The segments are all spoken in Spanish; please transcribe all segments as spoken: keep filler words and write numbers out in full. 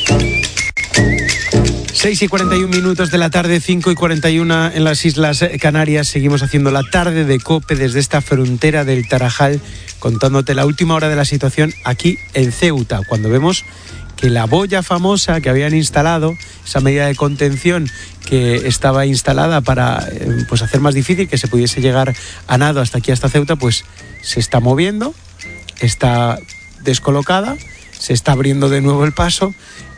seis y cuarenta y un minutos de la tarde, cinco y cuarenta y uno en las Islas Canarias. Seguimos haciendo la tarde de COPE desde esta frontera del Tarajal, contándote la última hora de la situación aquí en Ceuta, cuando vemos que la boya famosa que habían instalado, esa medida de contención que estaba instalada para pues, hacer más difícil que se pudiese llegar a nado hasta aquí, hasta Ceuta, pues se está moviendo, está descolocada, se está abriendo de nuevo el paso.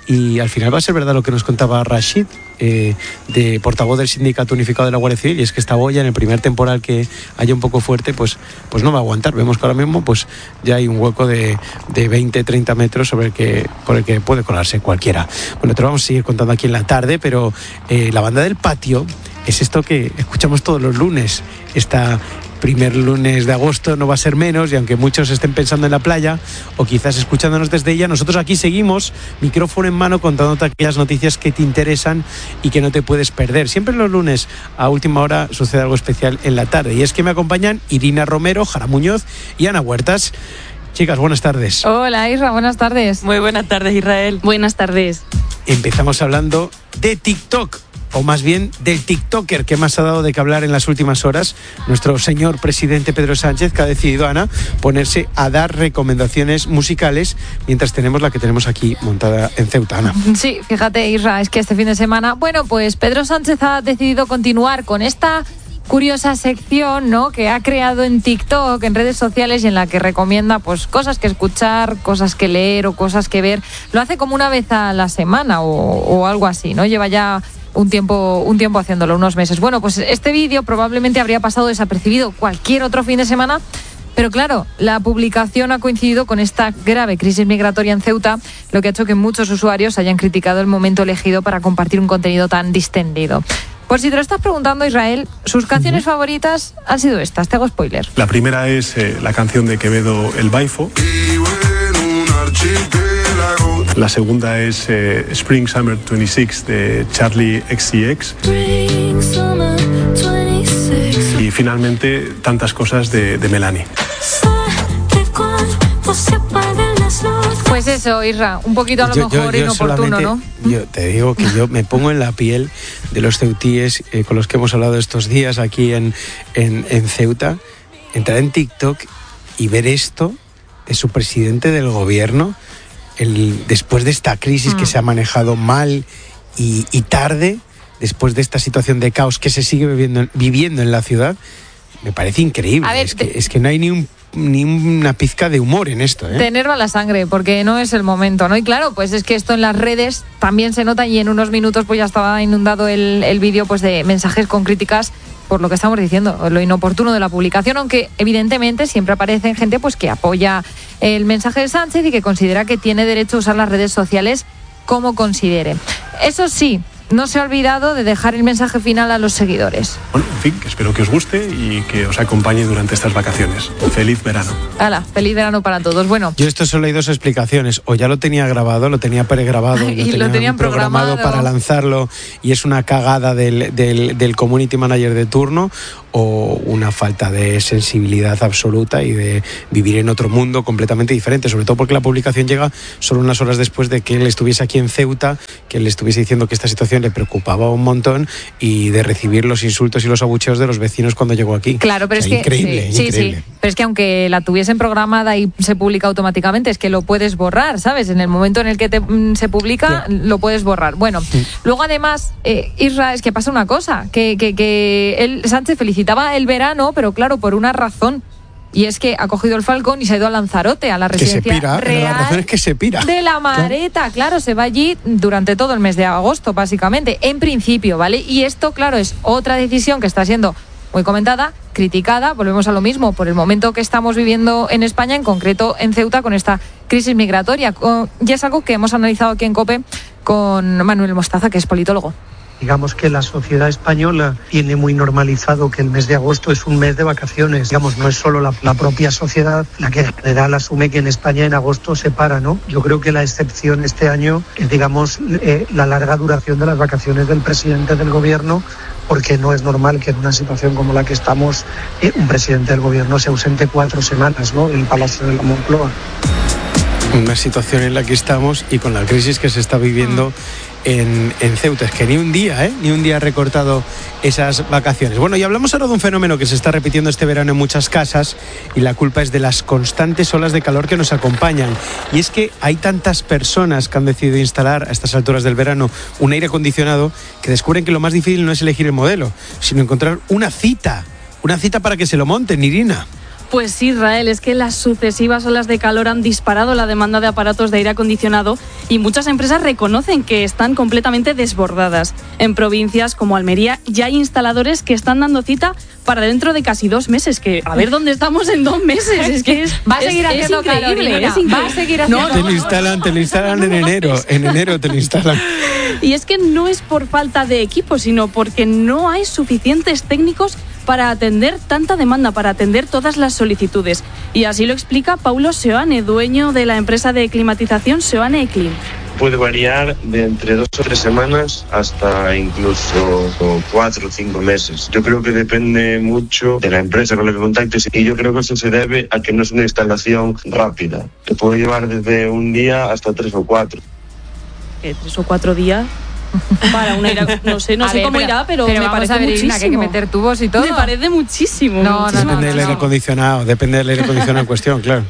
Y al final va a ser verdad lo que nos contaba Rashid, eh, de portavoz del Sindicato Unificado de la Guardia Civil, y es que esta boya, en el primer temporal que haya un poco fuerte, pues, pues no va a aguantar. Vemos que ahora mismo pues ya hay un hueco de, de veinte, treinta metros sobre el que, por el que puede colarse cualquiera. Bueno, te lo vamos a seguir contando aquí en la tarde, pero eh, la banda del patio es esto que escuchamos todos los lunes. Esta primer lunes de agosto no va a ser menos, y aunque muchos estén pensando en la playa o quizás escuchándonos desde ella, nosotros aquí seguimos, micrófono en mano, contándote aquellas noticias que te interesan y que no te puedes perder. Siempre los lunes a última hora sucede algo especial en la tarde, y es que me acompañan Irina Romero, Jara Muñoz y Ana Huertas. Chicas, buenas tardes. Hola, Isra, buenas tardes. Muy buenas tardes, Israel. Buenas tardes. Empezamos hablando de TikTok, o más bien del TikToker que más ha dado de qué hablar en las últimas horas, nuestro señor presidente Pedro Sánchez, que ha decidido, Ana, ponerse a dar recomendaciones musicales, mientras tenemos la que tenemos aquí montada en Ceuta, Ana. Sí, fíjate, Isra, es que este fin de semana, bueno, pues Pedro Sánchez ha decidido continuar con esta curiosa sección, ¿no?, que ha creado en TikTok, en redes sociales, y en la que recomienda pues cosas que escuchar, cosas que leer o cosas que ver. Lo hace como una vez a la semana o, o algo así, ¿no? Lleva ya un tiempo, un tiempo haciéndolo, unos meses. Bueno, pues este vídeo probablemente habría pasado desapercibido cualquier otro fin de semana, pero claro, la publicación ha coincidido con esta grave crisis migratoria en Ceuta, lo que ha hecho que muchos usuarios hayan criticado el momento elegido para compartir un contenido tan distendido. Por si te lo estás preguntando, Israel, sus canciones uh-huh. favoritas han sido estas, te hago spoiler. La primera es eh, la canción de Quevedo, El Baifo. La segunda es eh, Spring Summer veintiséis de Charlie X C X. Y finalmente Tantas cosas de, de Melanie. Pues eso, Isra, un poquito a lo yo, mejor yo, yo inoportuno, ¿no? Yo te digo que yo me pongo en la piel de los ceutíes eh, con los que hemos hablado estos días aquí en, en, en Ceuta. Entrar en TikTok y ver esto de su presidente del gobierno, el, después de esta crisis mm. que se ha manejado mal y, y tarde, después de esta situación de caos que se sigue viviendo, viviendo en la ciudad, me parece increíble. A ver, es, que, es que no hay ni un ni una pizca de humor en esto, ¿eh? Te enerva la sangre porque no es el momento, ¿no? Y claro, pues es que esto en las redes también se nota, y en unos minutos pues ya estaba inundado el, el vídeo pues de mensajes con críticas por lo que estamos diciendo, lo inoportuno de la publicación, aunque evidentemente siempre aparece gente pues que apoya el mensaje de Sánchez y que considera que tiene derecho a usar las redes sociales como considere. Eso sí, no se ha olvidado de dejar el mensaje final a los seguidores. Bueno, en fin, que espero que os guste y que os acompañe durante estas vacaciones. Feliz verano. Hala, feliz verano para todos. Bueno, yo esto solo hay dos explicaciones. O ya lo tenía grabado, lo tenía pregrabado, y lo, lo tenían tenían programado. programado para lanzarlo, y es una cagada del, del, del community manager de turno, o una falta de sensibilidad absoluta y de vivir en otro mundo completamente diferente, sobre todo porque la publicación llega solo unas horas después de que él estuviese aquí en Ceuta, que él estuviese diciendo que esta situación le preocupaba un montón, y de recibir los insultos y los abucheos de los vecinos cuando llegó aquí. Claro, pero o sea, es que increíble, sí, increíble. Sí, sí. Pero es que aunque la tuviesen programada y se publica automáticamente, es que lo puedes borrar, ¿sabes? En el momento en el que te, se publica, sí, lo puedes borrar. Bueno, sí. Luego además, eh, Isra, es que pasa una cosa, que, que, que él, Sánchez felicitaba el verano, pero claro, por una razón. Y es que ha cogido el Falcón y se ha ido a Lanzarote, a la residencia que se pira, real la razón es que se pira. de La Mareta. Claro. claro, se va allí durante todo el mes de agosto, básicamente, en principio, ¿vale? Y esto, claro, es otra decisión que está siendo muy comentada, criticada, volvemos a lo mismo, por el momento que estamos viviendo en España, en concreto en Ceuta, con esta crisis migratoria. Ya es algo que hemos analizado aquí en COPE con Manuel Mostaza, que es politólogo. Digamos que la sociedad española tiene muy normalizado que el mes de agosto es un mes de vacaciones. Digamos, no es solo la, la propia sociedad la que en general asume que en España en agosto se para, ¿no? Yo creo que la excepción este año es, digamos, eh, la larga duración de las vacaciones del presidente del gobierno, porque no es normal que en una situación como la que estamos eh, un presidente del gobierno se ausente cuatro semanas, ¿no?, del Palacio de la Moncloa. Una situación en la que estamos y con la crisis que se está viviendo en, en Ceuta. Es que ni un día, ¿eh? Ni un día ha recortado esas vacaciones. Bueno, y hablamos ahora de un fenómeno que se está repitiendo este verano en muchas casas y la culpa es de las constantes olas de calor que nos acompañan. Y es que hay tantas personas que han decidido instalar a estas alturas del verano un aire acondicionado que descubren que lo más difícil no es elegir el modelo, sino encontrar una cita. Una cita para que se lo monten, Irina. Pues sí, Israel, es que las sucesivas olas de calor han disparado la demanda de aparatos de aire acondicionado y muchas empresas reconocen que están completamente desbordadas. En provincias como Almería ya hay instaladores que están dando cita para dentro de casi dos meses, que a ver dónde estamos en dos meses. Es que es, va a seguir es, haciendo es increíble, calor, es increíble. Va a seguir haciendo no, Te lo instalan, te lo instalan en enero, en enero te lo instalan. Y es que no es por falta de equipo, sino porque no hay suficientes técnicos para atender tanta demanda, para atender todas las solicitudes. Y así lo explica Paulo Seoane, dueño de la empresa de climatización Seoane Eclim. Puede variar de entre dos o tres semanas hasta incluso cuatro o cinco meses. Yo creo que depende mucho de la empresa con la que contactes y yo creo que eso se debe a que no es una instalación rápida. Te puede llevar desde un día hasta tres o cuatro. ¿Qué, tres o cuatro días? Para una aire, no sé, no a sé ver, cómo pero, irá, pero, pero me parece a ver, muchísimo. Irina, que hay que meter tubos y todo. Me parece muchísimo. No, muchísimo. no, no, Depende del no, aire no. acondicionado, depende del aire acondicionado en cuestión, claro.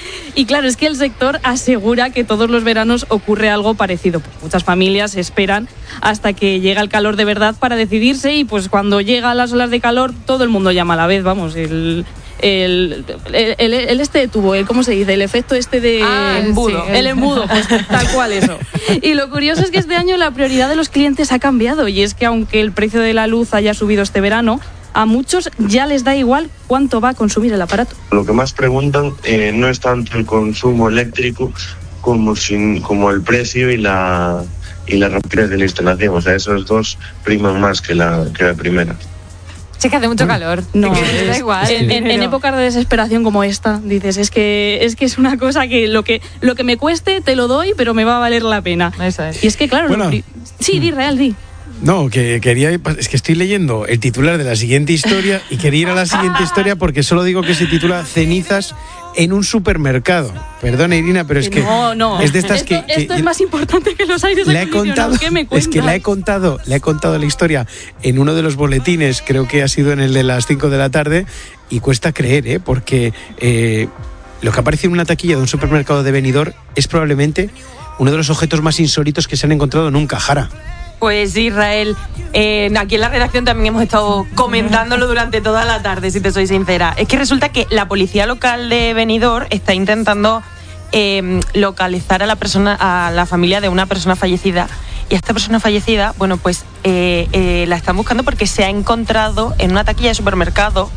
Y claro, es que el sector asegura que todos los veranos ocurre algo parecido. Pues muchas familias esperan hasta que llega el calor de verdad para decidirse y pues cuando llegan las olas de calor todo el mundo llama a la vez, vamos, el... El, el, el, el este de tubo, el, ¿cómo se dice? El efecto este de ah, embudo. Sí, el embudo, pues tal cual eso. Y lo curioso es que este año la prioridad de los clientes ha cambiado y es que aunque el precio de la luz haya subido este verano, a muchos ya les da igual cuánto va a consumir el aparato. Lo que más preguntan eh, no es tanto el consumo eléctrico como, sin, como el precio y la, y la rapidez de la instalación. O sea, esos dos priman más que la, que la primera. Sí, que hace mucho calor. No, que es, da igual. En, en, en épocas de desesperación como esta, dices, es que es que es una cosa que lo que lo que me cueste te lo doy, pero me va a valer la pena. Eso es. Y es que claro, Bueno. lo pri- sí, di real, di. No, que quería, es que estoy leyendo el titular de la siguiente historia y quería ir a la siguiente historia porque solo digo que se titula Cenizas en un supermercado. Perdona, Irina, pero es que no, no. es de estas esto, que, que esto es más importante que los aires le he contado, acondicionados. ¿Qué me es cuentas? que la he contado, le he contado la historia en uno de los boletines, creo que ha sido en el de las cinco de la tarde y cuesta creer, ¿eh? Porque eh, lo que aparece en una taquilla de un supermercado de Benidorm es probablemente uno de los objetos más insólitos que se han encontrado nunca, Jara. Pues Israel, eh, aquí en la redacción también hemos estado comentándolo durante toda la tarde, si te soy sincera. Es que resulta que la policía local de Benidorm está intentando eh, localizar a la persona, a la familia de una persona fallecida. Y a esta persona fallecida, bueno, pues eh, eh, la están buscando porque se ha encontrado en una taquilla de supermercado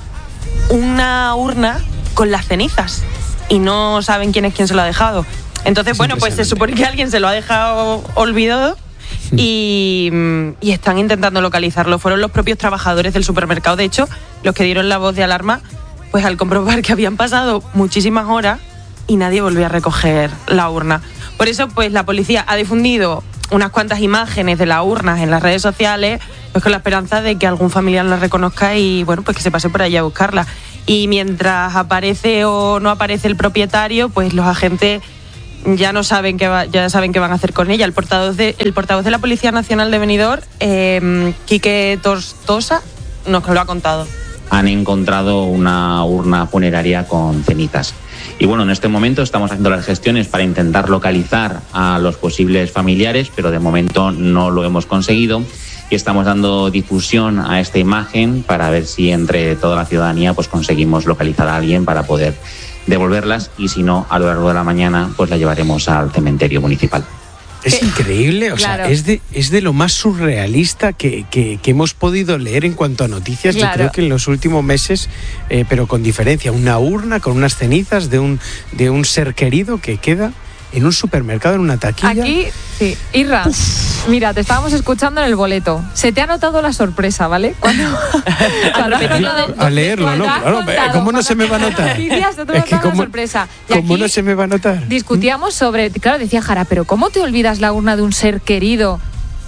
una urna con las cenizas y no saben quién es quien se lo ha dejado. Entonces, Es bueno, pues se supone que alguien se lo ha dejado olvidado. Y, y están intentando localizarlo. Fueron los propios trabajadores del supermercado, de hecho, los que dieron la voz de alarma, pues al comprobar que habían pasado muchísimas horas y nadie volvió a recoger la urna. Por eso, pues la policía ha difundido unas cuantas imágenes de las urnas en las redes sociales, pues con la esperanza de que algún familiar la reconozca y, bueno, pues que se pase por allá a buscarla. Y mientras aparece o no aparece el propietario, pues los agentes ya no saben qué va, ya saben qué van a hacer con ella. El portavoz de, el portavoz de la Policía Nacional de Benidorm, eh, Quique Tortosa, nos lo ha contado. Han encontrado una urna funeraria con cenizas. Y bueno, en este momento estamos haciendo las gestiones para intentar localizar a los posibles familiares, pero de momento no lo hemos conseguido. Y estamos dando difusión a esta imagen para ver si entre toda la ciudadanía pues conseguimos localizar a alguien para poder devolverlas y si no, a lo largo de la mañana pues la llevaremos al cementerio municipal. Es increíble, o Claro. sea, es de, es de lo más surrealista que, que, que hemos podido leer en cuanto a noticias, Claro. yo creo que en los últimos meses, eh, pero con diferencia, una urna con unas cenizas de un, de un ser querido que queda en un supermercado, en una taquilla. Aquí, sí. Irra, mira, te estábamos escuchando en el boleto. Se te ha notado la sorpresa, ¿vale? Cuando, cuando has contado- A leerlo, cuando ¿no? has Claro, contado, ¿cómo no se me va a cuando notar? noticias, te ha Es que notado la cómo- sorpresa. Y ¿Cómo aquí no se me va a notar? discutíamos sobre, claro, decía Jara, pero ¿cómo te olvidas la urna de un ser querido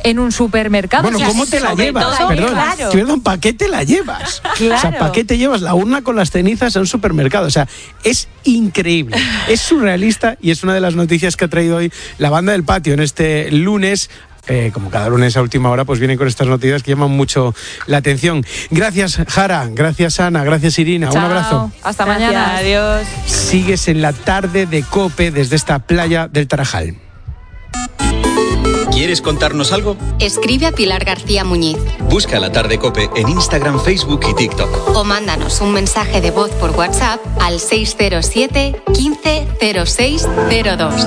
en un supermercado. Bueno, O sea, ¿cómo te la sobre llevas? todo, Perdón, claro. perdón, ¿para qué te la llevas? Claro. O sea, ¿para qué te llevas la urna con las cenizas a un supermercado? O sea, es increíble, es surrealista y es una de las noticias que ha traído hoy la Banda del Patio en este lunes. Eh, como cada lunes a última hora, pues vienen con estas noticias que llaman mucho la atención. Gracias, Jara, gracias, Ana, gracias, Irina. Chao. Un abrazo. Hasta Gracias, mañana. adiós. Sigues en la tarde de COPE desde esta playa del Tarajal. ¿Quieres contarnos algo? Escribe a Pilar García Muñiz. Busca La Tarde COPE en Instagram, Facebook y TikTok. O mándanos un mensaje de voz por WhatsApp al seis cero siete, quince, cero seis cero dos.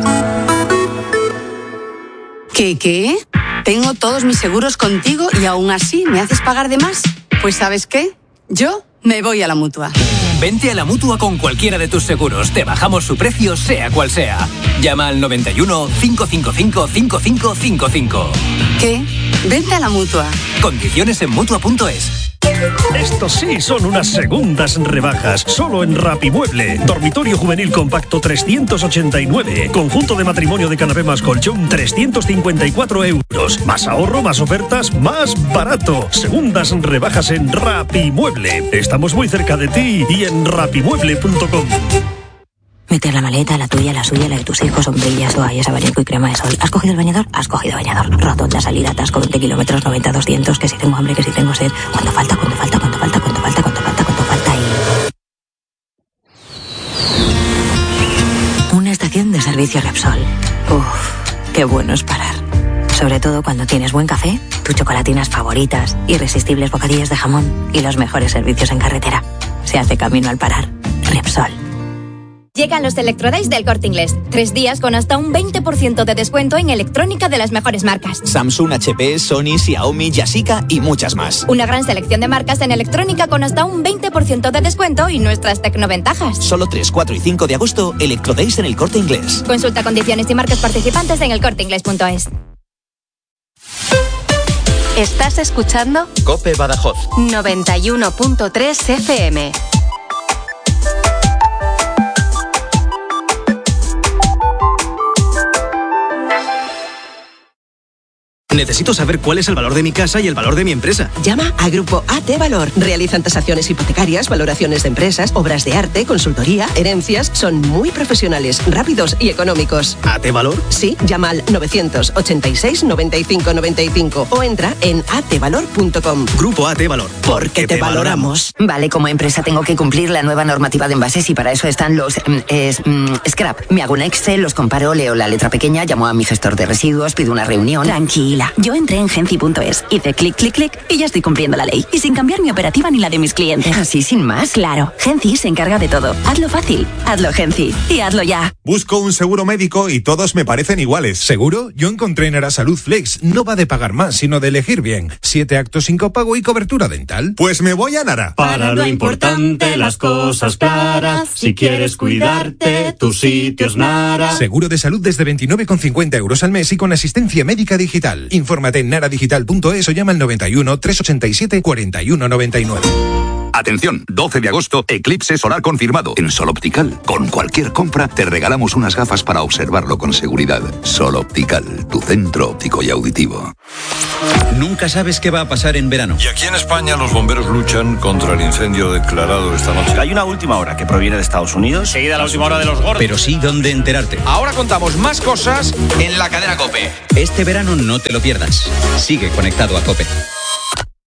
¿Qué, qué? Tengo todos mis seguros contigo y aún así me haces pagar de más. Pues ¿sabes qué? Yo me voy a la Mutua. Vente a la Mutua con cualquiera de tus seguros. Te bajamos su precio, sea cual sea. Llama al noventa y uno, cinco cinco cinco, cinco cinco cinco cinco. ¿Qué? Vente a la Mutua. Condiciones en Mutua punto es. Estos sí son unas segundas rebajas, solo en Rapimueble. Dormitorio juvenil compacto trescientos ochenta y nueve. Conjunto de matrimonio de canapé más colchón trescientos cincuenta y cuatro euros. Más ahorro, más ofertas, más barato. Segundas rebajas en Rapimueble. Estamos muy cerca de ti y en rapimueble punto com. Meter la maleta, la tuya, la suya, la de tus hijos, sombrillas, toallas, abanico y crema de sol. ¿Has cogido el bañador? Has cogido bañador. Rotonda, salida, atasco, veinte kilómetros, noventa, doscientos. Que si tengo hambre, que si tengo sed. ¿Cuánto falta? ¿Cuánto falta? ¿Cuánto falta? ¿Cuánto falta? ¿Cuánto falta? ¿Cuánto falta? Y... Una estación de servicio Repsol. Uf, qué bueno es parar. Sobre todo cuando tienes buen café, tus chocolatinas favoritas, irresistibles bocadillos de jamón y los mejores servicios en carretera. Se hace camino al parar. Repsol. Llegan los Electrodays del Corte Inglés. Tres días con hasta un veinte por ciento de descuento en electrónica de las mejores marcas. Samsung, H P, Sony, Xiaomi, Yashica y muchas más. Una gran selección de marcas en electrónica con hasta un veinte por ciento de descuento y nuestras tecnoventajas. Solo tres, cuatro y cinco de agosto, Electrodays en el Corte Inglés. Consulta condiciones y marcas participantes en el corte inglés punto es. ¿Estás escuchando? COPE Badajoz. noventa y uno punto tres F M. Necesito saber cuál es el valor de mi casa y el valor de mi empresa. Llama a Grupo A T Valor. Realizan tasaciones hipotecarias, valoraciones de empresas, obras de arte, consultoría, herencias. Son muy profesionales, rápidos y económicos. ¿A T Valor? Sí, llama al novecientos ochenta y seis, noventa y cinco noventa y cinco o entra en a t valor punto com. Grupo A T Valor. Porque te valoramos. Vale, como empresa tengo que cumplir la nueva normativa de envases y para eso están los mm, es, mm, scrap. Me hago un Excel, los comparo, leo la letra pequeña, llamo a mi gestor de residuos, pido una reunión. Tranquila. Yo entré en genci punto es, hice clic, clic, clic y ya estoy cumpliendo la ley. Y sin cambiar mi operativa ni la de mis clientes. ¿Así sin más? Claro, Genci se encarga de todo. Hazlo fácil, hazlo Genci. Y hazlo ya. Busco un seguro médico y todos me parecen iguales. ¿Seguro? Yo encontré en Arasalud Flex. No va de pagar más, sino de elegir bien. Siete actos sin copago y cobertura dental. Pues me voy a Nara. Para lo importante, las cosas claras. Si quieres cuidarte, tu sitio es Nara. Seguro de salud desde veintinueve con cincuenta euros al mes y con asistencia médica digital. Infórmate en nara digital punto es o llama al noventa y uno, trescientos ochenta y siete, cuarenta y uno noventa y nueve. Atención, doce de agosto, eclipse solar confirmado. En Sol Optical, con cualquier compra, te regalamos unas gafas para observarlo con seguridad. Sol Optical, tu centro óptico y auditivo. Nunca sabes qué va a pasar en verano. Y aquí en España los bomberos luchan contra el incendio declarado esta noche. Hay una última hora que proviene de Estados Unidos. Seguida la última hora de los gordos. Pero sí dónde enterarte. Ahora contamos más cosas en la cadena COPE. Este verano no te lo pierdas. Sigue conectado a COPE.